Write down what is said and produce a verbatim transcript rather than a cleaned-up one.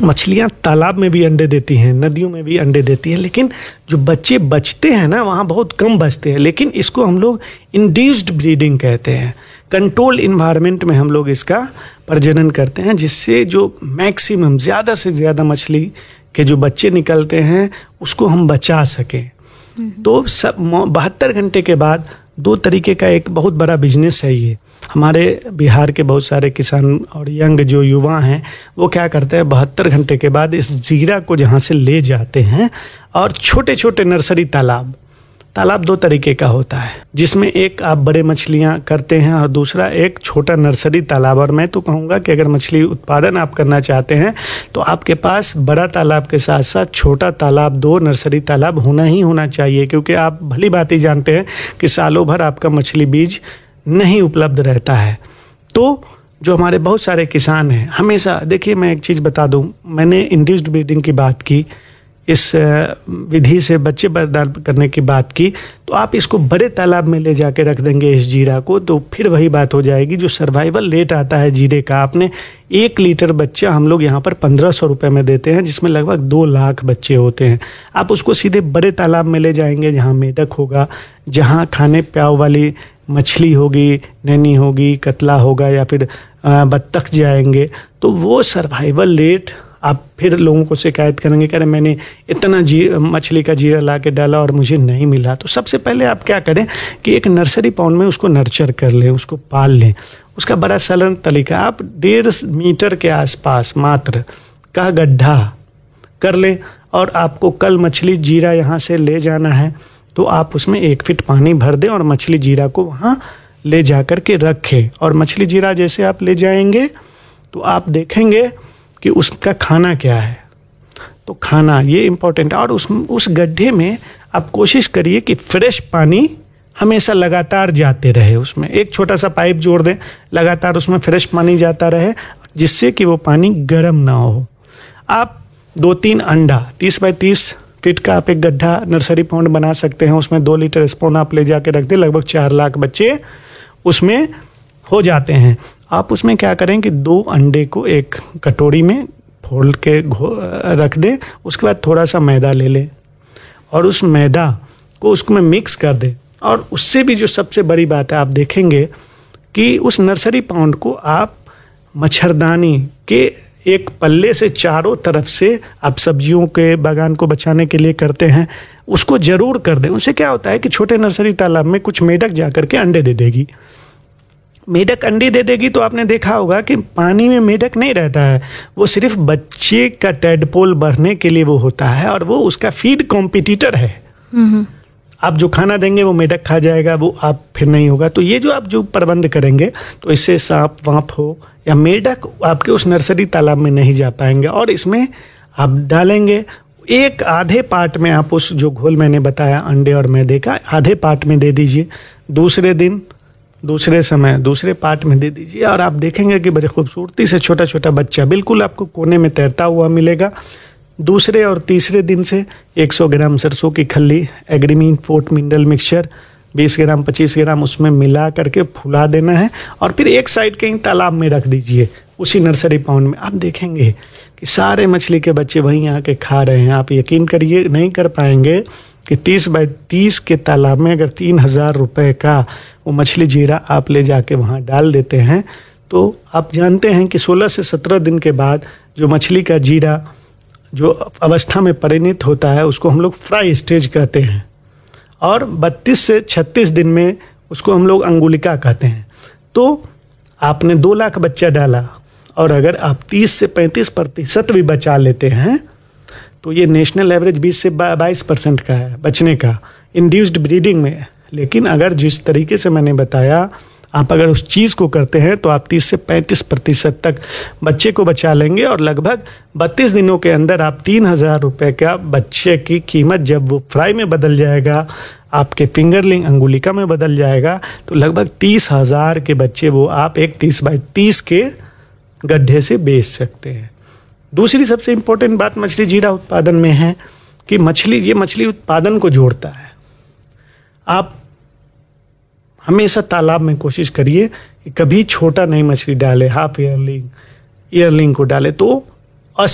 मछलियाँ तालाब में भी अंडे देती हैं, नदियों में भी अंडे देती हैं, लेकिन जो बच्चे बचते हैं ना वहाँ बहुत कम बचते हैं। लेकिन इसको हम लोग इंड्यूस्ड ब्रीडिंग कहते हैं। कंट्रोल इन्वायरमेंट में हम लोग इसका प्रजनन करते हैं, जिससे जो मैक्सिमम ज़्यादा से ज़्यादा मछली के जो बच्चे निकलते हैं उसको हम बचा सकें। तो सब बहत्तर घंटे के बाद दो तरीके का एक बहुत बड़ा बिजनेस है ये। हमारे बिहार के बहुत सारे किसान और यंग जो युवा हैं वो क्या करते हैं, बहत्तर घंटे के बाद इस जीरा को जहाँ से ले जाते हैं और छोटे छोटे नर्सरी तालाब तालाब दो तरीके का होता है, जिसमें एक आप बड़े मछलियाँ करते हैं और दूसरा एक छोटा नर्सरी तालाब। और मैं तो कहूँगा कि अगर मछली उत्पादन आप करना चाहते हैं तो आपके पास बड़ा तालाब के साथ साथ छोटा तालाब, दो नर्सरी तालाब होना ही होना चाहिए, क्योंकि आप भली बात ही जानते हैं कि सालों भर आपका मछली बीज नहीं उपलब्ध रहता है। तो जो हमारे बहुत सारे किसान हैं हमेशा, देखिए मैं एक चीज़ बता दूं, मैंने इंड्यूस्ड ब्रीडिंग की बात की, इस विधि से बच्चे पैदा करने की बात की, तो आप इसको बड़े तालाब में ले जाके रख देंगे इस जीरा को, तो फिर वही बात हो जाएगी। जो सर्वाइवल रेट आता है जीरे का, आपने एक लीटर बच्चा हम लोग यहाँ पर पंद्रह सौ रुपये में देते हैं, जिसमें लगभग दो लाख बच्चे होते हैं। आप उसको सीधे बड़े तालाब में ले जाएंगे जहाँ मेढक होगा, जहाँ खाने प्याव वाली मछली होगी, नैनी होगी, कतला होगा या फिर बत्तख जाएंगे, तो वो सर्वाइवल रेट आप फिर लोगों को शिकायत करेंगे, कह रहे मैंने इतना जी मछली का जीरा ला के डाला और मुझे नहीं मिला। तो सबसे पहले आप क्या करें कि एक नर्सरी पॉन्ड में उसको नर्चर कर लें, उसको पाल लें। उसका बड़ा सरल तरीका, आप डेढ़ मीटर के आसपास मात्र का गड्ढा कर लें और आपको कल मछली जीरा यहाँ से ले जाना है तो आप उसमें एक फीट पानी भर दें और मछली जीरा को वहाँ ले जा कर के रखें। और मछली जीरा जैसे आप ले जाएंगे तो आप देखेंगे कि उसका खाना क्या है। तो खाना ये इम्पोर्टेंट है। और उस उस गड्ढे में आप कोशिश करिए कि फ्रेश पानी हमेशा लगातार जाते रहे। उसमें एक छोटा सा पाइप जोड़ दें, लगातार उसमें फ्रेश पानी जाता रहे, जिससे कि वो पानी गर्म ना हो। आप दो तीन अंडा, तीस बाई तीस फीट का आप एक गड्ढा नर्सरी पॉन्ड बना सकते हैं। उसमें दो लीटर स्पून आप ले जाके रख दें, लगभग चार लाख बच्चे उसमें हो जाते हैं। आप उसमें क्या करें कि दो अंडे को एक कटोरी में फोड़ के रख दें, उसके बाद थोड़ा सा मैदा ले लें और उस मैदा को उसमें मिक्स कर दें। और उससे भी जो सबसे बड़ी बात है, आप देखेंगे कि उस नर्सरी पॉन्ड को आप मच्छरदानी के एक पल्ले से चारों तरफ से आप सब्जियों के बागान को बचाने के लिए करते हैं, उसको ज़रूर कर दें। उससे क्या होता है कि छोटे नर्सरी तालाब में कुछ मेढक जा कर के अंडे दे देगी। मेढक अंडे दे देगी तो आपने देखा होगा कि पानी में मेढक नहीं रहता है, वो सिर्फ बच्चे का टेडपोल बढ़ने के लिए वो होता है और वो उसका फीड कॉम्पिटिटर है। आप जो खाना देंगे वो मेढक खा जाएगा, वो आप फिर नहीं होगा। तो ये जो आप जो प्रबंध करेंगे तो इससे सांप वाँप हो या मेढक आपके उस नर्सरी तालाब में नहीं जा पाएंगे। और इसमें आप डालेंगे एक आधे पार्ट में, आप उस जो घोल मैंने बताया अंडे और मैदे का, आधे पार्ट में दे दीजिए, दूसरे दिन दूसरे समय दूसरे पार्ट में दे दीजिए और आप देखेंगे कि बड़ी खूबसूरती से छोटा छोटा बच्चा बिल्कुल आपको कोने में तैरता हुआ मिलेगा। दूसरे और तीसरे दिन से सौ ग्राम सरसों की खल्ली, एग्रीमीन फोर्ट मिनरल मिक्सचर बीस ग्राम पच्चीस ग्राम उसमें मिला करके फुला देना है और फिर एक साइड कहीं तालाब में रख दीजिए उसी नर्सरी पॉन्ड में। आप देखेंगे कि सारे मछली के बच्चे वहीं आके खा रहे हैं। आप यकीन करिए नहीं कर पाएंगे कि तीस बाई तीस के तालाब में अगर तीन हज़ार रुपये का वो मछली जीरा आप ले जाके वहाँ डाल देते हैं तो आप जानते हैं कि सोलह से सत्रह दिन के बाद जो मछली का जीरा जो अवस्था में परिणत होता है उसको हम लोग फ्राई स्टेज कहते हैं और बत्तीस से छत्तीस दिन में उसको हम लोग अंगुलिका कहते हैं। तो आपने दो लाख बच्चा डाला और अगर आप तीस से पैंतीस प्रतिशत भी बचा लेते हैं तो ये नेशनल एवरेज बीस से बाईस परसेंट का है बचने का इंड्यूस्ड ब्रीडिंग में। लेकिन अगर जिस तरीके से मैंने बताया आप अगर उस चीज़ को करते हैं तो आप तीस से पैंतीस प्रतिशत तक बच्चे को बचा लेंगे और लगभग बत्तीस दिनों के अंदर आप तीन हज़ार रुपये का बच्चे की कीमत जब वो फ्राई में बदल जाएगा, आपके फिंगरलिंग अंगुलिका में बदल जाएगा, तो लगभग तीस हज़ार के बच्चे वो आप एक तीस बाई तीस के गड्ढे से बेच सकते हैं। दूसरी सबसे इम्पोर्टेंट बात मछली जीरा उत्पादन में है कि मछली ये मछली उत्पादन को जोड़ता है। आप हमेशा तालाब में कोशिश करिए कि कभी छोटा नहीं मछली डाले, हाफ ईयरलिंग ईयरलिंग को डाले तो